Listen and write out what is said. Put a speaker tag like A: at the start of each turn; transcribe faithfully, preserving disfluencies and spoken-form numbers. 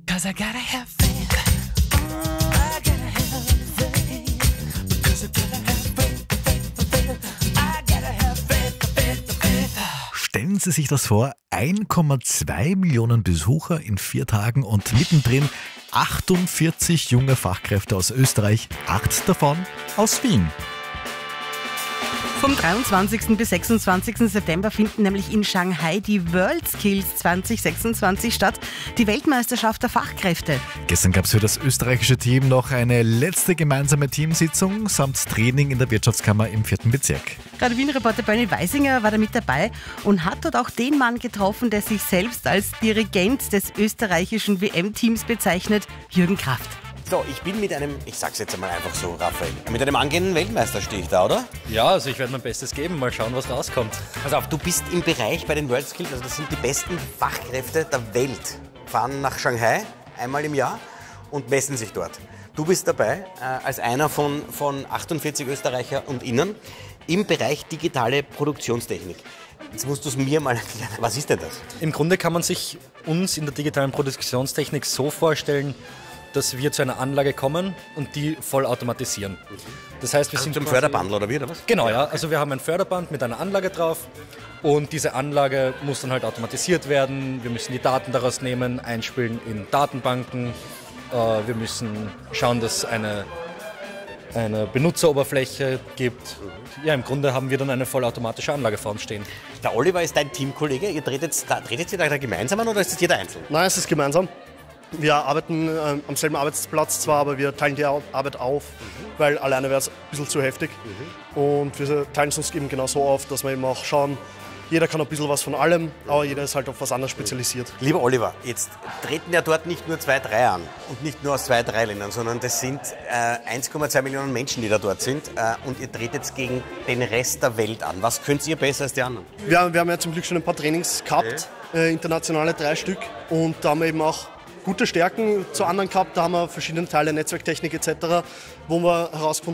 A: 'Cause I gotta have faith. I gotta have faith. Because I gotta have faith, faith, faith. I gotta have faith, faith, faith.
B: Stellen Sie sich das vor, eins Komma zwei Millionen Besucher in vier Tagen und mittendrin achtundvierzig junge Fachkräfte aus Österreich, acht davon aus Wien.
C: Vom dreiundzwanzigsten bis sechsundzwanzigsten September finden nämlich in Shanghai die WorldSkills zwanzig sechsundzwanzig statt, die Weltmeisterschaft der Fachkräfte.
B: Gestern gab es für das österreichische Team noch eine letzte gemeinsame Teamsitzung samt Training in der Wirtschaftskammer im vierten Bezirk.
C: Gerade Wien-Reporter Bernie Weisinger war da mit dabei und hat dort auch den Mann getroffen, der sich selbst als Dirigent des österreichischen W M-Teams bezeichnet, Jürgen Kraft.
D: So, ich bin mit einem, ich sag's jetzt einmal einfach so, Raphael, mit einem angehenden Weltmeister stehe ich da, oder?
E: Ja, also ich werde mein Bestes geben, mal schauen, was rauskommt.
D: Pass auf, du bist im Bereich bei den WorldSkills, also das sind die besten Fachkräfte der Welt, fahren nach Shanghai einmal im Jahr und messen sich dort. Du bist dabei, äh, als einer von, von achtundvierzig Österreicher und Innen im Bereich digitale Produktionstechnik. Jetzt musst du es mir mal erklären. Was ist denn das?
E: Im Grunde kann man sich uns in der digitalen Produktionstechnik so vorstellen, dass wir zu einer Anlage kommen und die voll automatisieren. Das heißt, wir
D: Also
E: sind
D: zum
E: quasi-
D: Förderband oder wie, oder was?
E: Genau, ja. Also wir haben ein Förderband mit einer Anlage drauf und diese Anlage muss dann halt automatisiert werden. Wir müssen die Daten daraus nehmen, einspielen in Datenbanken. Äh, wir müssen schauen, dass es eine, eine Benutzeroberfläche gibt. Ja, im Grunde haben wir dann eine vollautomatische Anlage vor uns stehen.
D: Der Oliver ist dein Teamkollege. Ihr tretet, da, tretet ihr da gemeinsam an oder ist das jeder einzeln?
F: Nein, es ist gemeinsam. Wir arbeiten äh, am selben Arbeitsplatz zwar, aber wir teilen die Ar- Arbeit auf, mhm. weil alleine wäre es ein bisschen zu heftig. Mhm. Und wir teilen es uns eben genau so auf, dass wir eben auch schauen, jeder kann ein bisschen was von allem, aber jeder ist halt auf was anderes spezialisiert.
D: Lieber Oliver, jetzt treten ja dort nicht nur zwei, drei an und nicht nur aus zwei, drei Ländern, sondern das sind äh, eins Komma zwei Millionen Menschen, die da dort sind äh, und ihr tretet gegen den Rest der Welt an. Was könnt ihr besser als die anderen?
F: Wir, wir haben ja zum Glück schon ein paar Trainings gehabt, äh, internationale drei Stück, und da haben wir eben auch gute Stärken zu anderen gehabt. Da haben wir verschiedene Teile, Netzwerktechnik et cetera, wo wir herausgefunden